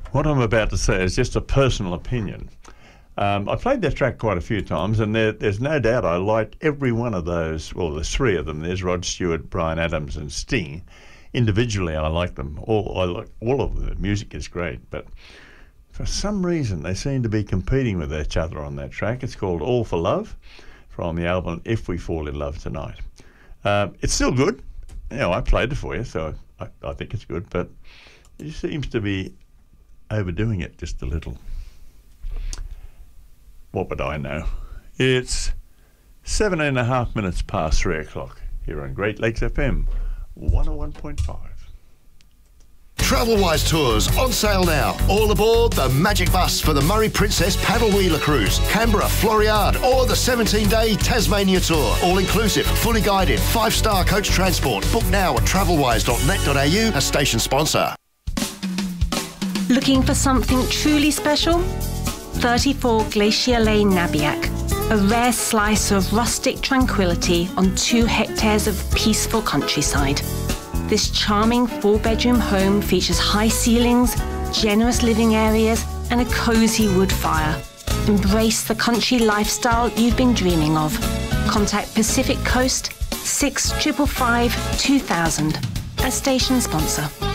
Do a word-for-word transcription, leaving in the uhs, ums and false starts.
What I'm about to say is just a personal opinion. Um, I played that track quite a few times, and there, there's no doubt I liked every one of those. Well, there's three of them. There's Rod Stewart, Bryan Adams, and Sting. Individually, I like them. All I like all of them. The music is great, but for some reason they seem to be competing with each other on that track. It's called All for Love from the album If We Fall in Love Tonight. Um, it's still good. You know, I played it for you, so I, I think it's good, but it seems to be overdoing it just a little. What would I know? It's seven and a half minutes past three o'clock here on Great Lakes F M one oh one point five. Travelwise Tours on sale now. All aboard the Magic Bus for the Murray Princess Paddle Wheeler Cruise, Canberra, Floriade, or the seventeen-day Tasmania Tour. All inclusive, fully guided, five-star coach transport. Book now at travelwise dot net dot a u, a station sponsor. Looking for something truly special? thirty-four Glacier Lane, Nabiac. A rare slice of rustic tranquility on two hectares of peaceful countryside. This charming four-bedroom home features high ceilings, generous living areas, and a cosy wood fire. Embrace the country lifestyle you've been dreaming of. Contact Pacific Coast six five five two thousand, a station sponsor.